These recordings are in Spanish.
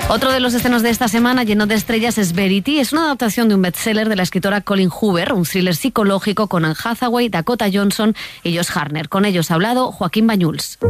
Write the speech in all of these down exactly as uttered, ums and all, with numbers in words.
Otro de los estrenos de esta semana lleno de estrellas es Verity. Es una adaptación de un bestseller de la escritora Colleen Hoover, un thriller psicológico con Anne Hathaway, Dakota Johnson y Josh Hartnett. Con ellos ha hablado Joaquín Bañuls.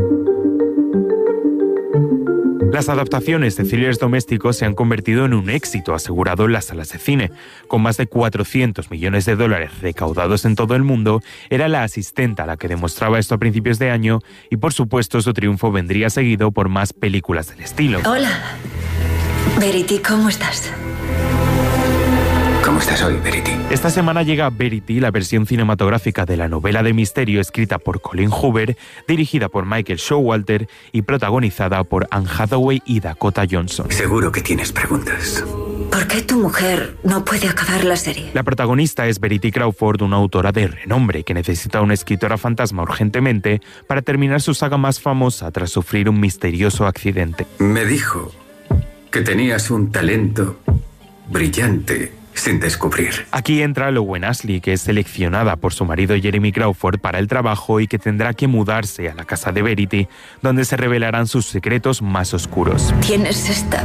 Las adaptaciones de thrillers domésticos se han convertido en un éxito asegurado en las salas de cine. Con más de cuatrocientos millones de dólares recaudados en todo el mundo, era la asistenta la que demostraba esto a principios de año y, por supuesto, su triunfo vendría seguido por más películas del estilo. Hola, Verity, ¿cómo estás? ¿Cómo estás hoy, Verity? Esta semana llega Verity, la versión cinematográfica de la novela de misterio escrita por Colleen Hoover, dirigida por Michael Showalter y protagonizada por Anne Hathaway y Dakota Johnson. Seguro que tienes preguntas. ¿Por qué tu mujer no puede acabar la serie? La protagonista es Verity Crawford, una autora de renombre que necesita una escritora fantasma urgentemente para terminar su saga más famosa tras sufrir un misterioso accidente. Me dijo que tenías un talento brillante sin descubrir. Aquí entra Lowen Ashley, que es seleccionada por su marido Jeremy Crawford para el trabajo y que tendrá que mudarse a la casa de Verity, donde se revelarán sus secretos más oscuros. Tienes esta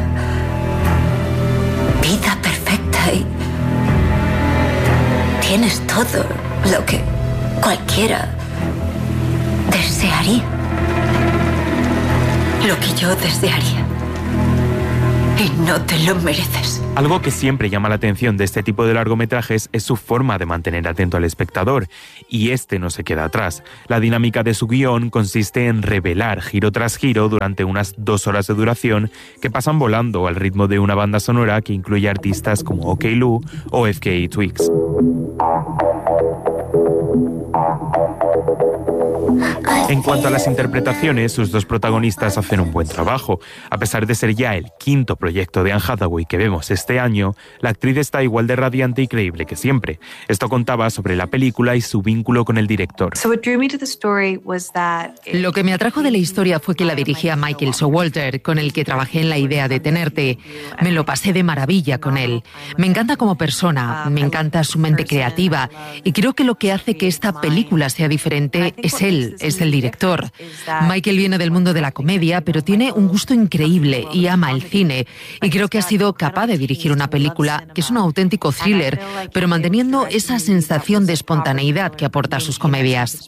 vida perfecta y tienes todo lo que cualquiera desearía. Lo que yo desearía. Y no te lo mereces. Algo que siempre llama la atención de este tipo de largometrajes es su forma de mantener atento al espectador, y este no se queda atrás. La dinámica de su guión consiste en revelar giro tras giro durante unas dos horas de duración que pasan volando al ritmo de una banda sonora que incluye artistas como OK Lou o F K A Twigs. En cuanto a las interpretaciones, sus dos protagonistas hacen un buen trabajo. A pesar de ser ya el quinto proyecto de Anne Hathaway que vemos este año, la actriz está igual de radiante y creíble que siempre. Esto contaba sobre la película y su vínculo con el director. Lo que me atrajo de la historia fue que la dirigía Michael Showalter, con el que trabajé en la idea de Tenerte. Me lo pasé de maravilla con él. Me encanta como persona, me encanta su mente creativa y creo que lo que hace que esta película sea diferente es él, es el director. Michael viene del mundo de la comedia, pero tiene un gusto increíble y ama el cine. Y creo que ha sido capaz de dirigir una película que es un auténtico thriller, pero manteniendo esa sensación de espontaneidad que aporta a sus comedias.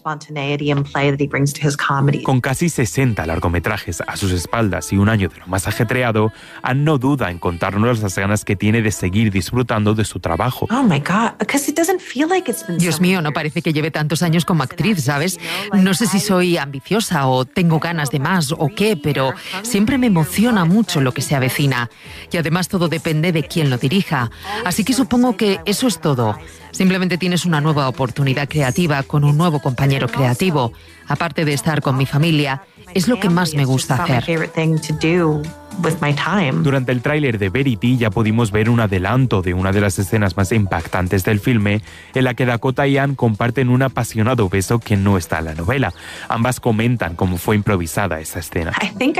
Con casi sesenta largometrajes a sus espaldas y un año de lo más ajetreado, Anne no duda en contarnos las ganas que tiene de seguir disfrutando de su trabajo. Dios mío, no parece que lleve tantos años como actriz, ¿sabes? No sé si soy ambiciosa o tengo ganas de más o qué, pero siempre me emociona mucho lo que se avecina. Y además todo depende de quién lo dirija. Así que supongo que eso es todo. Simplemente tienes una nueva oportunidad creativa con un nuevo compañero creativo. Aparte de estar con mi familia, es lo que más me gusta hacer. Durante el tráiler de Verity ya pudimos ver un adelanto de una de las escenas más impactantes del filme, en la que Dakota y Anne comparten un apasionado beso que no está en la novela. Ambas comentan cómo fue improvisada esa escena.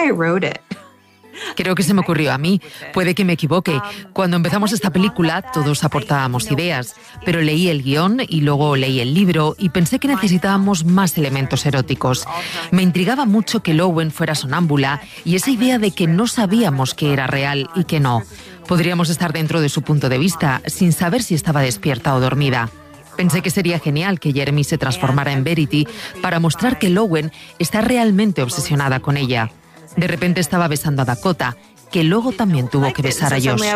Creo que se me ocurrió a mí. Puede que me equivoque. Cuando empezamos esta película, todos aportábamos ideas, pero leí el guión y luego leí el libro y pensé que necesitábamos más elementos eróticos. Me intrigaba mucho que Lowen fuera sonámbula y esa idea de que no sabíamos que era real y que no. Podríamos estar dentro de su punto de vista sin saber si estaba despierta o dormida. Pensé que sería genial que Jeremy se transformara en Verity para mostrar que Lowen está realmente obsesionada con ella. De repente estaba besando a Dakota, que luego también tuvo que besar a Josh.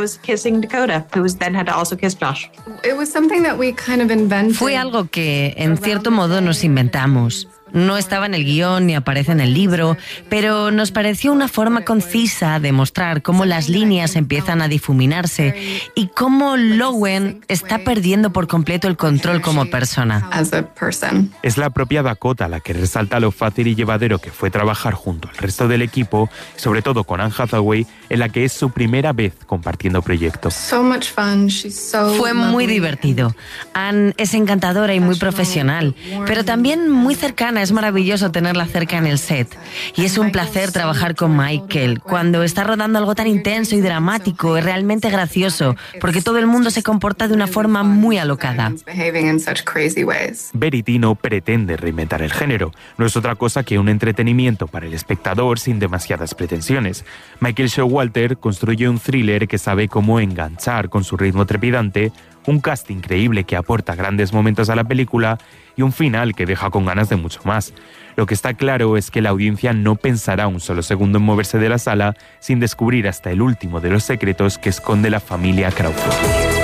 Fue algo que, en cierto modo, nos inventamos. No estaba en el guión ni aparece en el libro, pero nos pareció una forma concisa de mostrar cómo las líneas empiezan a difuminarse y cómo Lowen está perdiendo por completo el control como persona. Es la propia Dakota la que resalta lo fácil y llevadero que fue trabajar junto al resto del equipo, sobre todo con Anne Hathaway, en la que es su primera vez compartiendo proyectos. Fue muy divertido. Anne es encantadora y muy profesional, pero también muy cercana Emma, es maravilloso tenerla cerca en el set. Y es un placer trabajar con Michael. Cuando está rodando algo tan intenso y dramático, es realmente gracioso, porque todo el mundo se comporta de una forma muy alocada. Verity no pretende reinventar el género. No es otra cosa que un entretenimiento para el espectador sin demasiadas pretensiones. Michael Showalter construye un thriller que sabe cómo enganchar con su ritmo trepidante, un cast increíble que aporta grandes momentos a la película y un final que deja con ganas de mucho más. Lo que está claro es que la audiencia no pensará un solo segundo en moverse de la sala sin descubrir hasta el último de los secretos que esconde la familia Crawford.